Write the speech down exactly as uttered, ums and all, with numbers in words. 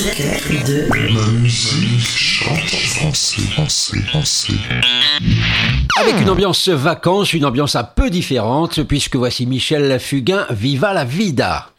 La musique chante en français, français, français. Avec une ambiance vacances, une ambiance un peu différente, puisque voici Michel Fugain, Viva la Vida.